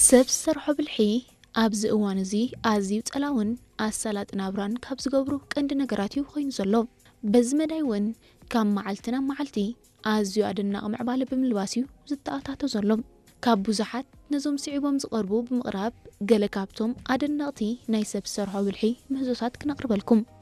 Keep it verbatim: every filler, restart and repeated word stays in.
ሰብ ዝሰርሖ ብልሒ ኣብዚ እዋን እዚ ኣዝዩ ፀላውን ኣሳላጥ ናብራን ካብ ዝገብሩ ቀንዲ ነገራት እዩ ኮይኑ ዘሎ በዚ መዳይ እውን ካብ መዓልቲ ናብ መዓልቲ ኣዝዩ ኣደናቂ ምዕባለ ብምልባስ እዩ ዝተኣታቶ ዘሎ ካብ ብዙሓት ነዞም ስዒቦም ዝቐርቡ ብምቕራብ ገለ ካብቶም ኣደነቕቲ ናይ ሰብ ዝሰርሖ ብልሒ ምህዞታት ክነቕርበልኩም